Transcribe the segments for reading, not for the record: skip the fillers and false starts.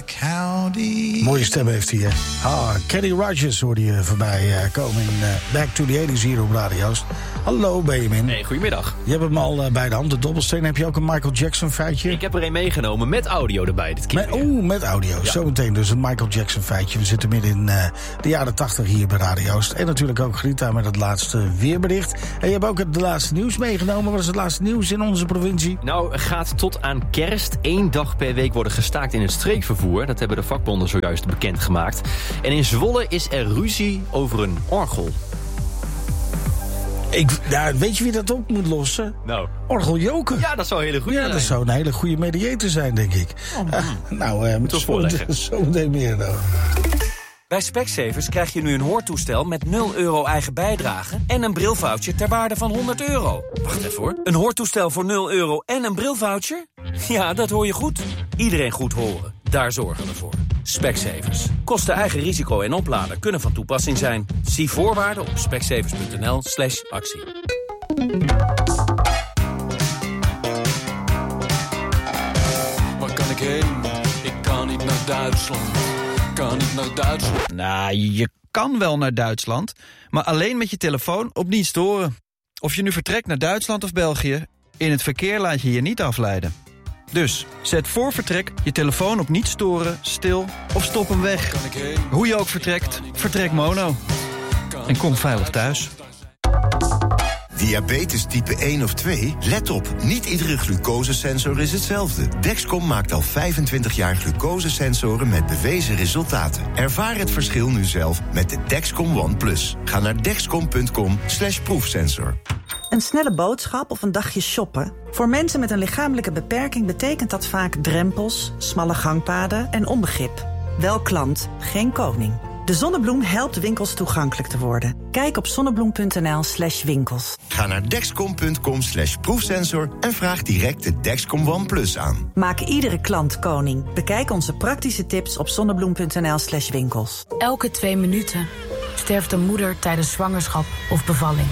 county. Mooie stem heeft hij, hè? Kenny Rogers hoorde je voorbij komen in Back to the 80s hier op Radio Oost. Hallo Benjamin. Hey, goedemiddag. Je hebt hem al bij de hand, de dobbelsteen. Heb je ook een Michael Jackson feitje? Ik heb er een meegenomen met audio erbij dit keer. Met audio. Ja. Zometeen dus een Michael Jackson feitje. We zitten midden in de jaren 80 hier bij Radio Oost. En natuurlijk ook Grita met het laatste weerbericht. En je hebt ook het laatste nieuws meegenomen. Wat is het laatste nieuws in onze provincie? Nou, gaat tot aan kerst 1 dag per week worden gestaakt in het streekvervoer. Dat hebben de vakbonden zojuist bekendgemaakt. En in Zwolle is er ruzie over een orgel. Weet je wie dat op moet lossen? Nou. Orgel Joker. Ja, dat zou een hele goede zijn. Ja, dat zou een hele goede mediator zijn, denk ik. Moeten we voorleggen. Zometeen meer dan. Bij Specsavers krijg je nu een hoortoestel met €0 eigen bijdrage en een brilvoucher ter waarde van €100. Wacht even hoor. Een hoortoestel voor €0 en een brilvoucher? Ja, dat hoor je goed. Iedereen goed horen. Daar zorgen we voor. Specsavers. Kosten eigen risico en opladen kunnen van toepassing zijn. Zie voorwaarden op specsavers.nl/actie. Waar kan ik heen? Ik kan niet naar Duitsland. Kan niet naar Duitsland. Nou, je kan wel naar Duitsland, maar alleen met je telefoon op niet storen. Of je nu vertrekt naar Duitsland of België, in het verkeer laat je je niet afleiden. Dus zet voor vertrek je telefoon op niet storen, stil of stop hem weg. Hoe je ook vertrekt, vertrek mono. En kom veilig thuis. Diabetes type 1 of 2? Let op, niet iedere glucosesensor is hetzelfde. Dexcom maakt al 25 jaar glucosesensoren met bewezen resultaten. Ervaar het verschil nu zelf met de Dexcom One Plus. Ga naar dexcom.com/proefsensor. Een snelle boodschap of een dagje shoppen? Voor mensen met een lichamelijke beperking betekent dat vaak drempels, smalle gangpaden en onbegrip. Wel klant, geen koning. De Zonnebloem helpt winkels toegankelijk te worden. Kijk op zonnebloem.nl/winkels. Ga naar dexcom.com/proefsensor en vraag direct de Dexcom One Plus aan. Maak iedere klant koning. Bekijk onze praktische tips op zonnebloem.nl/winkels. Elke 2 minuten sterft een moeder tijdens zwangerschap of bevalling.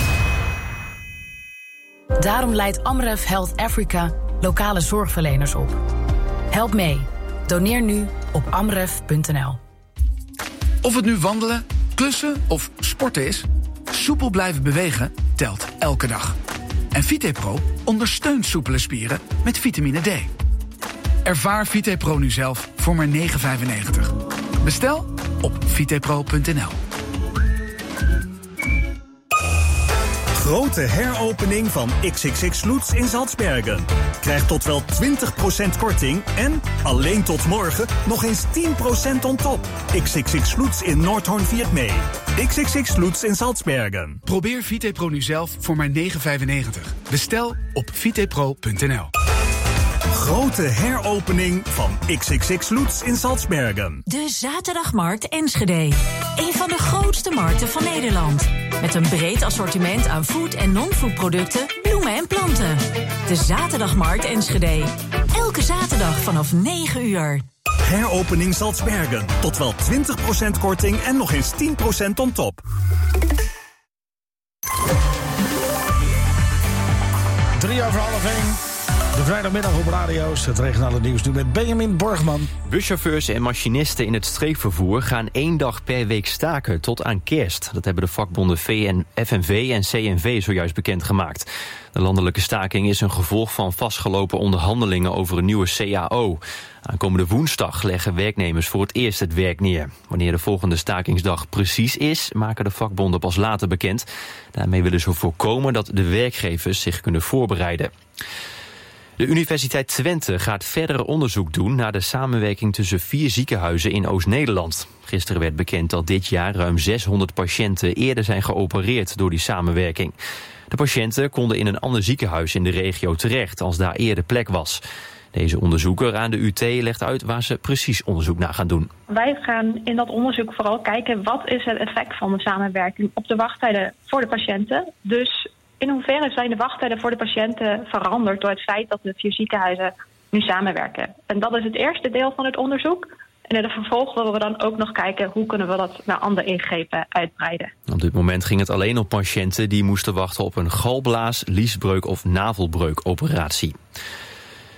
Daarom leidt Amref Health Africa lokale zorgverleners op. Help mee. Doneer nu op amref.nl. Of het nu wandelen, klussen of sporten is, soepel blijven bewegen telt elke dag. En VitePro ondersteunt soepele spieren met vitamine D. Ervaar VitePro nu zelf voor maar €9,95. Bestel op vitepro.nl. Grote heropening van XXX Lutz in Salzbergen. Krijg tot wel 20% korting en, alleen tot morgen, nog eens 10% on top. XXX Lutz in Noordhoorn-Vietmee. XXX Lutz in Salzbergen. Probeer VitePro nu zelf voor maar €9,95. Bestel op vitepro.nl. Grote heropening van XXX Lutz in Salzbergen. De Zaterdagmarkt Enschede. Een van de grootste markten van Nederland. Met een breed assortiment aan food- en non-food producten, bloemen en planten. De Zaterdagmarkt Enschede. Elke zaterdag vanaf 9 uur. Heropening Salzbergen. Tot wel 20% korting en nog eens 10% on top. 1:03. De vrijdagmiddag op Radio Oost, het regionale nieuws nu met Benjamin Borgman. Buschauffeurs en machinisten in het streekvervoer gaan 1 dag per week staken tot aan kerst. Dat hebben de vakbonden FNV en CNV zojuist bekendgemaakt. De landelijke staking is een gevolg van vastgelopen onderhandelingen over een nieuwe CAO. Aankomende woensdag leggen werknemers voor het eerst het werk neer. Wanneer de volgende stakingsdag precies is, maken de vakbonden pas later bekend. Daarmee willen ze voorkomen dat de werkgevers zich kunnen voorbereiden. De Universiteit Twente gaat verder onderzoek doen naar de samenwerking tussen 4 ziekenhuizen in Oost-Nederland. Gisteren werd bekend dat dit jaar ruim 600 patiënten eerder zijn geopereerd door die samenwerking. De patiënten konden in een ander ziekenhuis in de regio terecht als daar eerder plek was. Deze onderzoeker aan de UT legt uit waar ze precies onderzoek naar gaan doen. Wij gaan in dat onderzoek vooral kijken wat is het effect van de samenwerking op de wachttijden voor de patiënten. Dus in hoeverre zijn de wachttijden voor de patiënten veranderd door het feit dat de 4 ziekenhuizen nu samenwerken. En dat is het eerste deel van het onderzoek. En in het vervolg willen we dan ook nog kijken hoe kunnen we dat naar andere ingrepen uitbreiden. Op dit moment ging het alleen om patiënten die moesten wachten op een galblaas, liesbreuk of navelbreukoperatie.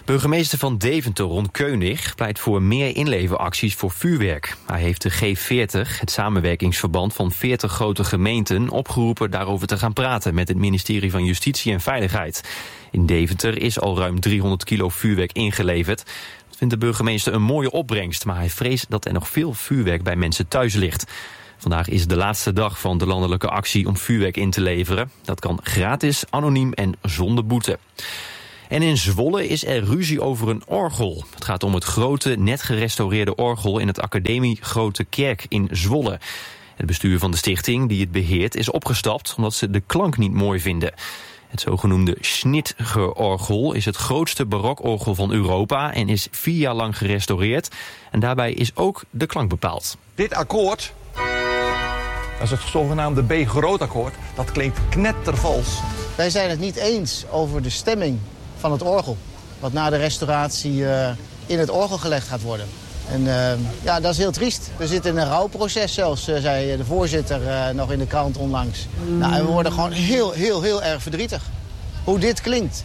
Burgemeester van Deventer, Ron Keunig, pleit voor meer inleveracties voor vuurwerk. Hij heeft de G40, het samenwerkingsverband van 40 grote gemeenten, opgeroepen daarover te gaan praten met het ministerie van Justitie en Veiligheid. In Deventer is al ruim 300 kilo vuurwerk ingeleverd. Dat vindt de burgemeester een mooie opbrengst, maar hij vreest dat er nog veel vuurwerk bij mensen thuis ligt. Vandaag is de laatste dag van de landelijke actie om vuurwerk in te leveren. Dat kan gratis, anoniem en zonder boete. En in Zwolle is er ruzie over een orgel. Het gaat om het grote, net gerestaureerde orgel in het Academie Grote Kerk in Zwolle. Het bestuur van de stichting die het beheert is opgestapt omdat ze de klank niet mooi vinden. Het zogenoemde Schnitger-orgel is het grootste barokorgel van Europa en is 4 jaar lang gerestaureerd. En daarbij is ook de klank bepaald. Dit akkoord, dat is het zogenaamde B-groot akkoord, dat klinkt knettervals. Wij zijn het niet eens over de stemming van het orgel, wat na de restauratie in het orgel gelegd gaat worden. En ja, dat is heel triest. We zitten in een rouwproces zelfs, zei de voorzitter nog in de krant onlangs. Nou, en we worden gewoon heel erg verdrietig. Hoe dit klinkt.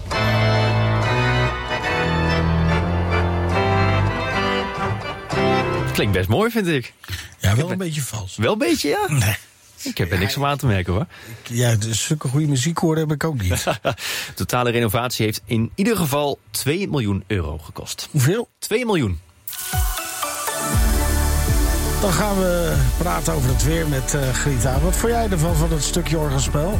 Het klinkt best mooi, vind ik. Ja, wel een beetje vals. Wel een beetje, ja? Nee. Ik heb er niks om aan te merken, hoor. Ja, dus zulke goede muziek horen heb ik ook niet. De totale renovatie heeft in ieder geval 2 miljoen euro gekost. Hoeveel? 2 miljoen. Dan gaan we praten over het weer met Grita. Wat vond jij ervan van het stukje orgelspel?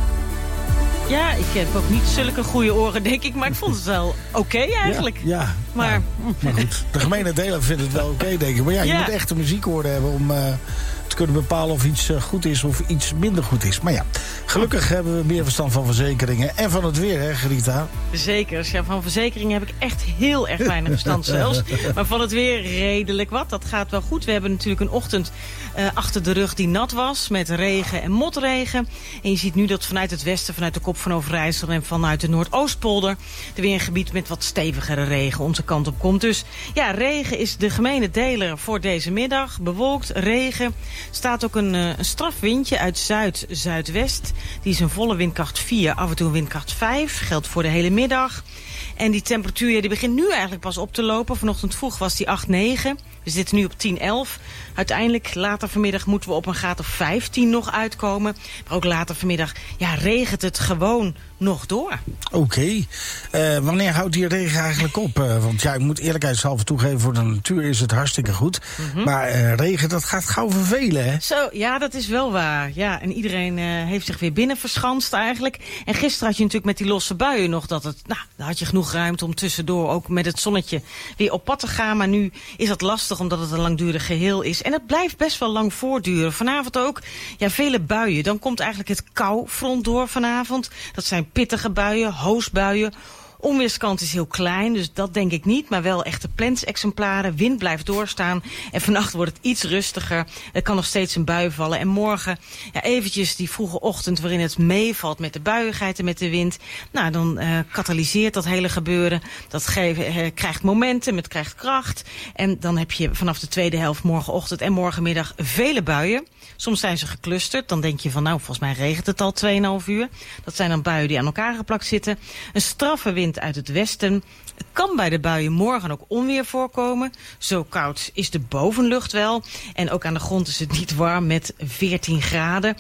Ja, ik heb ook niet zulke goede oren, denk ik. Maar ik vond het wel oké eigenlijk. Ja, maar goed, de gemene delen vinden het wel oké, denk ik. Maar ja, je moet echt de muziek horen hebben om te kunnen bepalen of iets goed is of iets minder goed is. Maar ja, gelukkig hebben we meer verstand van verzekeringen en van het weer, hè, Grita? Zeker. Ja, van verzekeringen heb ik echt heel erg weinig verstand zelfs. Maar van het weer redelijk wat. Dat gaat wel goed. We hebben natuurlijk een ochtend achter de rug die nat was. Met regen en motregen. En je ziet nu dat vanuit het westen, vanuit de Kop van Overijssel en vanuit de Noordoostpolder er weer een gebied met wat stevigere regen onze kant op komt. Dus ja, regen is de gemene deler voor deze middag. Bewolkt, regen. Staat ook een straf windje uit zuid-zuidwest. Die is een volle windkracht 4, af en toe een windkracht 5. Geldt voor de hele middag. En die temperatuur die begint nu eigenlijk pas op te lopen. Vanochtend vroeg was die 8, 9. We zitten nu op 10, 11. Uiteindelijk, later vanmiddag, moeten we op een graad of 15 nog uitkomen. Maar ook later vanmiddag, ja, regent het gewoon nog door. Oké. Wanneer houdt die regen eigenlijk op? Want ja, ik moet eerlijkheidshalve toegeven, voor de natuur is het hartstikke goed. Maar regen, dat gaat gauw vervelen, hè? Zo, ja, dat is wel waar. Ja, en iedereen heeft zich weer binnen verschanst eigenlijk. En gisteren had je natuurlijk met die losse buien nog dat het... Nou, dan had je genoeg ruimte om tussendoor ook met het zonnetje weer op pad te gaan. Maar nu is dat lastig omdat het een langdurig geheel is. En het blijft best wel lang voortduren. Vanavond ook, ja, vele buien. Dan komt eigenlijk het koufront door vanavond. Dat zijn pittige buien, hoosbuien. Onweerskant is heel klein, dus dat denk ik niet. Maar wel echte plensexemplaren. Wind blijft doorstaan. En vannacht wordt het iets rustiger. Er kan nog steeds een bui vallen. En morgen, ja, eventjes die vroege ochtend waarin het meevalt met de buiigheid en met de wind. Nou, dan katalyseert dat hele gebeuren. Dat krijgt momentum, het krijgt kracht. En dan heb je vanaf de tweede helft morgenochtend en morgenmiddag vele buien. Soms zijn ze geclusterd. Dan denk je van, nou, volgens mij regent het al 2,5 uur. Dat zijn dan buien die aan elkaar geplakt zitten. Een straffe wind uit het westen. Het kan bij de buien morgen ook onweer voorkomen. Zo koud is de bovenlucht wel. En ook aan de grond is het niet warm met 14 graden.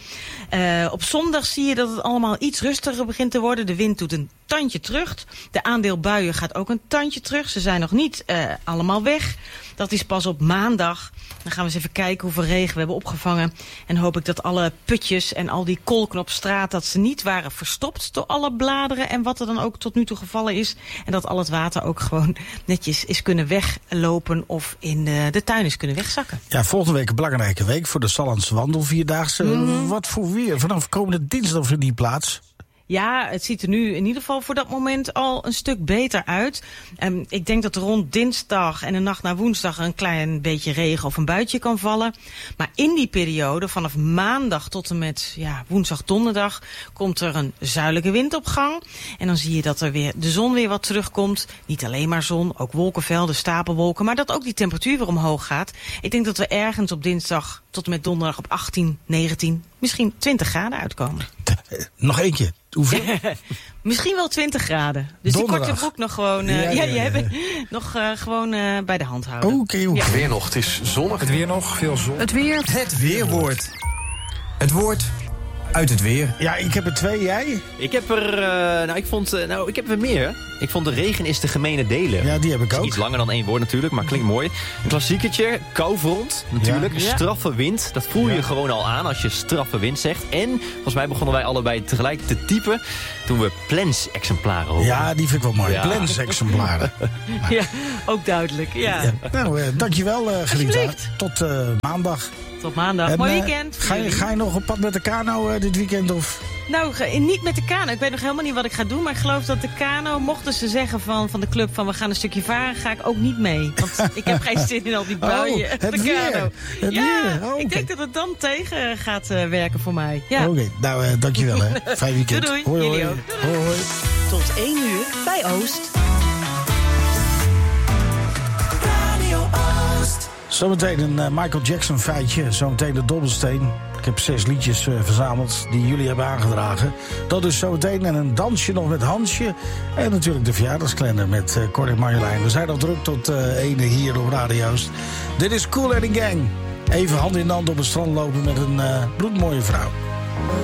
Op zondag zie je dat het allemaal iets rustiger begint te worden. De wind doet een tandje terug. De aandeel buien gaat ook een tandje terug. Ze zijn nog niet allemaal weg. Dat is pas op maandag. Dan gaan we eens even kijken hoeveel regen we hebben opgevangen. En hoop ik dat alle putjes en al die kolken op straat, dat ze niet waren verstopt door alle bladeren en wat er dan ook tot nu toe gevallen is. En dat al het water ook gewoon netjes is kunnen weglopen of in de tuin is kunnen wegzakken. Ja, volgende week een belangrijke week voor de Sallandse Wandelvierdaagse. Wat voor weer? Vanaf komende dinsdag vindt die plaats. Ja, het ziet er nu in ieder geval voor dat moment al een stuk beter uit. Ik denk dat er rond dinsdag en de nacht naar woensdag een klein beetje regen of een buitje kan vallen. Maar in die periode, vanaf maandag tot en met woensdag, donderdag, komt er een zuidelijke wind op gang. En dan zie je dat er weer de zon weer wat terugkomt. Niet alleen maar zon, ook wolkenvelden, stapelwolken. Maar dat ook die temperatuur weer omhoog gaat. Ik denk dat we ergens op dinsdag tot en met donderdag op 18, 19, misschien 20 graden uitkomen. Nog één keer. Hoeveel? Misschien wel 20 graden. Dus Donderdag. die korte broek nog gewoon... nog gewoon bij de hand houden. Oké. Ja. Weer nog, het is zonnig. Het weer nog, veel zon. Het weer. Het weerwoord. Het woord uit het weer. Ja, ik heb er 2, jij? Ik heb er... ik heb er meer. Ik vond de regen is de gemene delen. Ja, die heb ik ook. Iets langer dan 1 woord natuurlijk, maar klinkt mooi. Een klassiekertje, koufront natuurlijk. Ja. Straffe wind, dat voel je gewoon al aan als je straffe wind zegt. En volgens mij begonnen wij allebei tegelijk te typen toen we plens-exemplaren hoorden. Ja, die vind ik wel mooi. Ja. Plens-exemplaren. Ja, ook duidelijk. Ja. Nou, dankjewel, Grita. Alsjeblieft. Tot maandag. Tot maandag. En, Mooi weekend. Ga je nog op pad met de kano dit weekend? Of? Nou, niet met de kano. Ik weet nog helemaal niet wat ik ga doen. Maar ik geloof dat de kano, mochten ze zeggen van de club van we gaan een stukje varen, ga ik ook niet mee. Want ik heb geen zin in al die buien. Het de weer. kano. Het weer. Oh, ik denk dat het dan tegen gaat werken voor mij. Ja. Oké, nou dankjewel hè. Fijn weekend. Doei. Hoi, Jullie hoi. ook. Hoi, hoi. Tot 1 uur bij Oost. Zometeen een Michael Jackson feitje. Zometeen de dobbelsteen. Ik heb 6 liedjes verzameld die jullie hebben aangedragen. Dat is zometeen. En een dansje nog met Hansje. En natuurlijk de verjaardagskalender met Cor en Marjolein. We zijn al druk tot 1 hier op Radio Oost. Dit is Kool and the Gang. Even hand in hand op het strand lopen met een bloedmooie vrouw.